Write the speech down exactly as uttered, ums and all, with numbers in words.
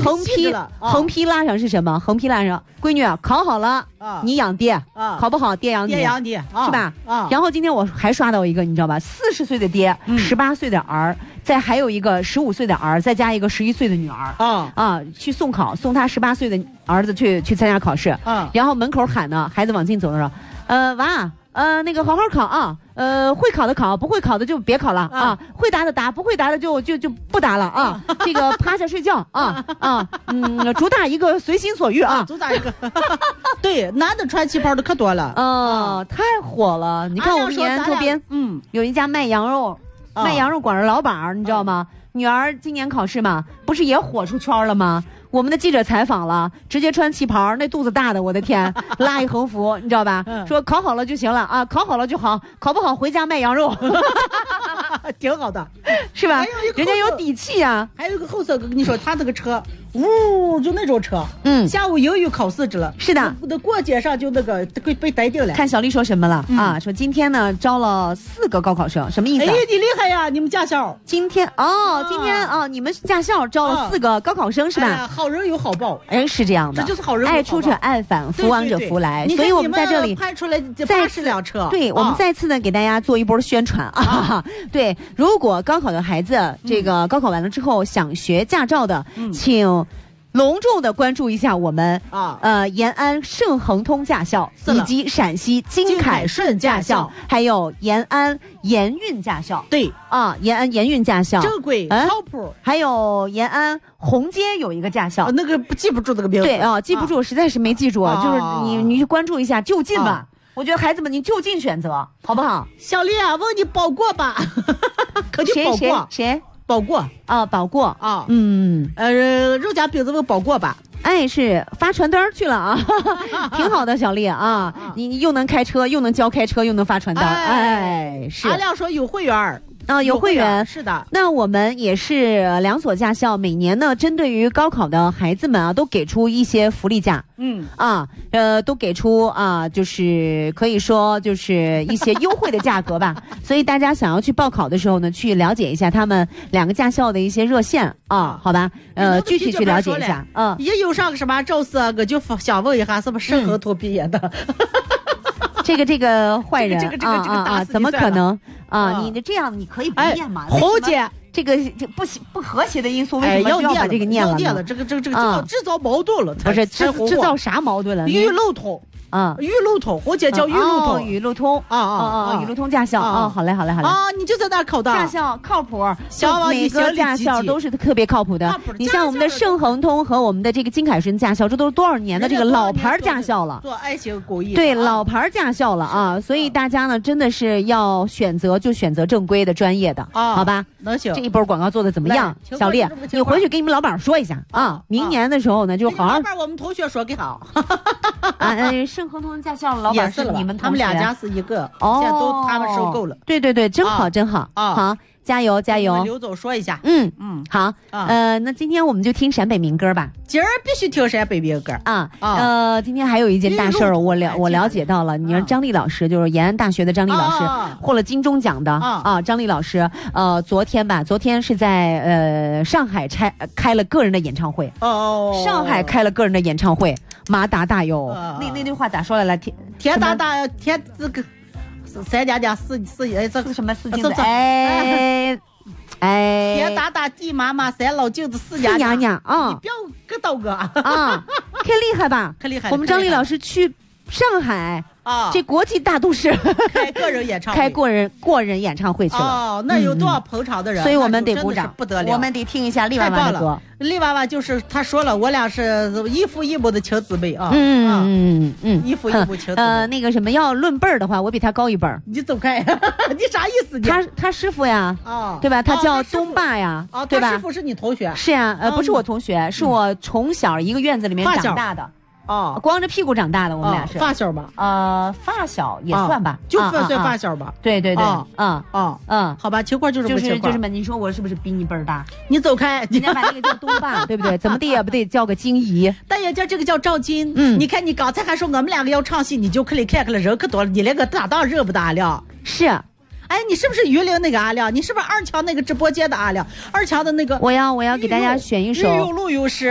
横批了、 啊、横批拉上是什么？横批拉上，闺女考好了， 啊、 你养爹， 啊、 考不好爹养你， 爹养你，啊、 是吧？ 啊。 然后今天我还刷到一个，你知道吧？四十岁的爹，十八岁的儿，再还有一个十五岁的儿，再加一个十一岁的女儿， 啊啊，去送考，送他十八岁的儿子去去参加考试， 啊。 然后门口喊呢，孩子往进走的时候，呃，娃。呃，那个好好考啊，呃，会考的考，不会考的就别考了啊，啊会答的答，不会答的就就就不答了啊。这个趴下睡觉啊啊，嗯，主打一个随心所欲啊， 主打一个。对，男的穿旗袍的可多了， 哦、啊，太火了。你看我们延安周边，嗯，有一家卖羊肉、啊、卖羊肉馆的老板，你知道吗？啊、女儿今年考试嘛，不是也火出圈了吗？我们的记者采访了，直接穿旗袍，那肚子大的，我的天，拉一横幅，你知道吧？嗯、说考好了就行了啊，考好了就好，考不好回家卖羊肉， 挺好的， 是吧？人家有底气啊。 还有一个后色，跟你说，他这个车，呜，就那种车，嗯，下午英语考试去了， 是的， 那过街上就那个被被逮定了。 看小丽说什么了、嗯、啊？说今天呢招了四个高考生，什么意思、啊？ 哎，你厉害呀！你们驾校今天哦，啊、今天啊，你们驾校招了四个高考生、啊、是吧？ 哎好人有好报， 哎，是这样的， 这就是好人有好报。 爱出者爱返，福往者福来。 对对对， 所以我们在这里拍出来八十辆车， 对、啊、我们再次呢给大家做一波宣传啊。啊对，如果高考的孩子、嗯、这个高考完了之后想学驾照的，嗯、请隆重的关注一下我们啊，呃，延安盛恒通驾校以及陕西金凯顺驾校，还有延安延运驾校。 对啊，延安延运驾校正规靠谱、嗯， 还有延安红街有一个驾校， 啊、那个不记不住这个名字。 对啊，记不住，啊、实在是没记住，啊、就是你你去关注一下就近吧。啊我觉得孩子们，你就近选择，好不好？ 小丽啊，问你保过吧？可就保过谁？ 保过啊，保过啊， 嗯， 呃，肉夹饼子问保过吧？ 哎，是发传单去了啊，挺好的，小丽啊，啊你你又能开车，又能教开车，又能发传单，哎，哎是。 阿亮说有会员。 啊、呃，有会员是的。 那我们也是两所驾校，每年呢，针对于高考的孩子们啊，都给出一些福利价。嗯啊，呃，都给出啊，就是可以说就是一些优惠的价格吧。所以大家想要去报考的时候呢，去了解一下他们两个驾校的一些热线啊，好吧？呃，具体去了解一下。嗯， 也有上个什么周四，我就想问一下，是不是盛恒通毕业的？嗯这个这个坏人， 这个这个这个啊啊，怎么可能啊？你的这样你可以不念嘛？ 红姐， 这个这不不和谐的因素，为什么就要把这个念了呢？ 这个这个这个制造矛盾了， 不是制制造啥矛盾了？ 语录通啊，语录通，红姐叫语录通， 语录通啊啊啊，语录通驾校啊，好嘞好嘞好嘞啊，你就在那考的驾校靠谱， 小每个驾校都是特别靠谱的。你像我们的盛恒通和我们的这个金凯顺驾校，这都是多少年的这个老牌驾校了， 做爱情公益， 对老牌驾校了啊，所以大家呢真的是要选择就选择正规的专业的啊，好吧？ 能行。 这一波广告做的怎么样？小丽，你回去跟你们老板说一下啊，明年的时候呢就好好。 老板我们同学说给好。 啊，盛恒通驾校老板是你们他们两家是一个，哦，现在都他们收购了。 对对对，真好真好啊！好，加油加油！ 刘总说一下， 嗯嗯，好，呃，那今天我们就听陕北民歌吧。 今儿必须听陕北民歌啊！呃，今天还有一件大事儿，我了我了解到了，你说张丽老师就是延安大学的张丽老师获了金钟奖的啊！张丽老师，呃，昨天吧，昨天是在呃上海开开了个人的演唱会哦，上海开了个人的演唱会。马大大哟，呃、那那句话咋说来了？天天大大天这个三家家四四哎这个什么四镜子哎哎天大大地妈妈三老镜子四娘娘娘啊！ 你不要个刀哥啊， 可厉害吧？ 可厉害！ 我们张丽老师去上海。啊，这国际大都市开个人演唱会， 开个人个人演唱会去了。 哦，那有多少捧场的人？ 所以我们得鼓掌， 不得了， 我们得听一下丽娃娃的歌。 丽娃娃就是他说了，我俩是异父异母的亲姊妹啊。 嗯嗯嗯， 异父异母亲姊妹。 呃，那个什么，要论辈儿的话，我比他高一辈儿。 你走开，你啥意思？ 他他师傅呀，啊，对吧？他叫东爸呀， 啊， 对吧？ 师傅是你同学？ 是呀，呃，不是我同学，是我从小一个院子里面长大的。哦，光着屁股长大的，我们俩是发小吧？ 呃，发小也算吧， 就算算发小吧。 对对对，嗯嗯嗯，好吧，情况就是就是就是嘛。你说我是不是比你辈儿大？ 你走开， 人家把那个叫东爸，对不对？怎么地也不得叫个金姨。 但人家这个叫赵金。嗯，你看你刚才还说我们两个要唱戏，你就可以看看了，人可多了，你连个搭档认不得阿亮？ 是。 哎，你是不是榆林那个阿亮？你是不是二强那个直播间的阿亮？二强的那个， 我要我要给大家选一首。 御用录有诗。